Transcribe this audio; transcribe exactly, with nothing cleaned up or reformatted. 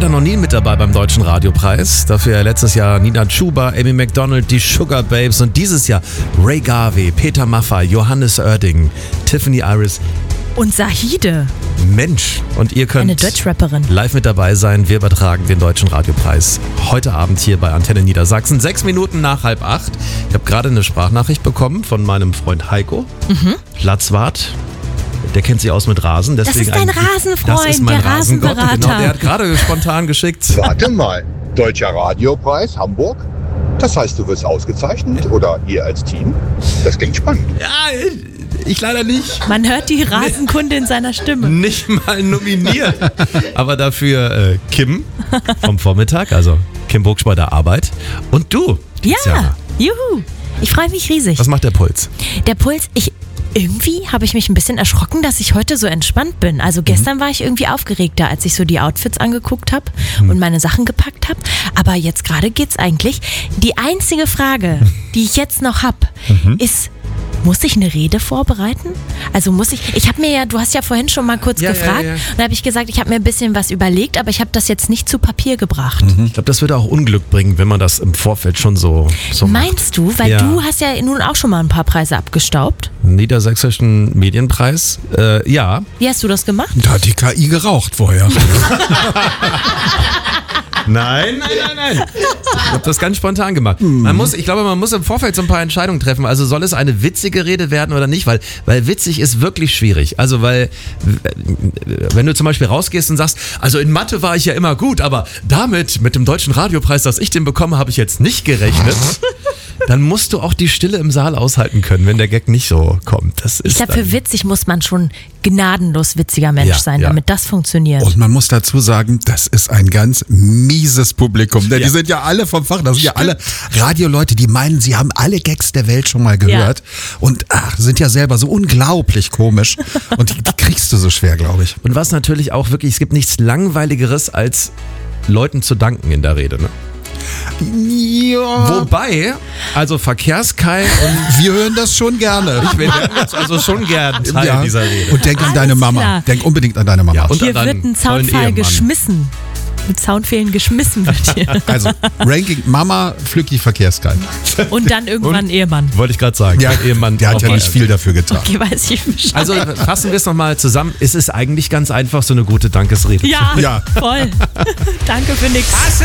Leider noch nie mit dabei beim Deutschen Radiopreis. Dafür letztes Jahr Nina Chuba, Amy Macdonald, die Sugar Babes und dieses Jahr Ray Garvey, Peter Maffay, Johannes Oerding, Tiffany Iris und Sahide. Mensch, und ihr könnt Eine Deutschrapperin. live mit dabei sein. Wir übertragen den Deutschen Radiopreis heute Abend hier bei Antenne Niedersachsen. Sechs Minuten nach halb acht. Ich habe gerade eine Sprachnachricht bekommen von meinem Freund Heiko. Mhm. Platzwart. Der kennt sich aus mit Rasen. Deswegen das ist dein ein, Rasenfreund, das ist mein der Rasengott. Rasenberater. Genau, der hat gerade spontan geschickt. Warte mal, Deutscher Radiopreis Hamburg? Das heißt, du wirst ausgezeichnet oder ihr als Team? Das klingt spannend. Ja, ich leider nicht. Man hört die Rasenkunde in seiner Stimme. Nicht mal nominiert. Aber dafür äh, Kim vom Vormittag, also Kim Burgsch bei der Arbeit. Und du, Ja, Tiziana. juhu. Ich freue mich riesig. Was macht der Puls? Der Puls, ich... Irgendwie habe ich mich ein bisschen erschrocken, dass ich heute so entspannt bin. Also gestern war ich irgendwie aufgeregter, als ich so die Outfits angeguckt habe und meine Sachen gepackt habe. Aber jetzt gerade geht's eigentlich. Die einzige Frage, die ich jetzt noch habe, ist... Muss ich eine Rede vorbereiten? Also muss ich, ich habe mir ja, du hast ja vorhin schon mal kurz Ja, gefragt ja, ja. und da habe ich gesagt, ich habe mir ein bisschen was überlegt, aber ich habe das jetzt nicht zu Papier gebracht. Ich glaube, das würde auch Unglück bringen, wenn man das im Vorfeld schon so, so Meinst du? Weil Ja. du hast ja nun auch schon mal ein paar Preise abgestaubt. macht. Niedersächsischen Medienpreis, äh, ja. Wie hast du das gemacht? Da hat die K I geraucht vorher. Nein, nein, nein, nein. Ich habe das ganz spontan gemacht. Man muss, ich glaube, man muss im Vorfeld so ein paar Entscheidungen treffen. Also soll es eine witzige Rede werden oder nicht? Weil, weil witzig ist wirklich schwierig. Also weil, wenn du zum Beispiel rausgehst und sagst, also in Mathe war ich ja immer gut, aber damit, mit dem Deutschen Radiopreis, dass ich den bekomme, habe ich jetzt nicht gerechnet. Dann musst du auch die Stille im Saal aushalten können, wenn der Gag nicht so kommt. Das ist Ich glaube, dann- für witzig muss man schon gnadenlos witziger Mensch Ja, sein, ja. damit das funktioniert. Und man muss dazu sagen, das ist ein ganz mieses Publikum. Denn Ja. die sind ja alle vom Fach. Das sind ja alle Radioleute, die meinen, sie haben alle Gags der Welt schon mal gehört. Und ach, sind ja selber so unglaublich komisch. Und die, die kriegst du so schwer, glaube ich. Und was natürlich auch wirklich, es gibt nichts Langweiligeres, als Leuten zu danken in der Rede. Ne? Ja. Wobei, also Verkehrskai und Wir hören das schon gerne. ich bin also schon gern Teil Ja. dieser Rede. Und denk an Alles deine Mama. klar. Denk unbedingt an deine Mama. Ja, und Hier an deinen wird ein tollen Soundfall Ehemann. geschmissen. Mit Soundfehlen geschmissen wird hier. Also, Ranking Mama, Flücki, Verkehrskai. Und dann irgendwann Und? Ehemann. Wollte ich gerade sagen. Ja, Mein Ehemann der hat auch ja mal nicht viel dafür getan. Okay, weiß ich Bescheid. Also fassen wir es nochmal zusammen. Es ist eigentlich ganz einfach, so eine gute Dankesrede. ja, Ja. voll. Danke für nix.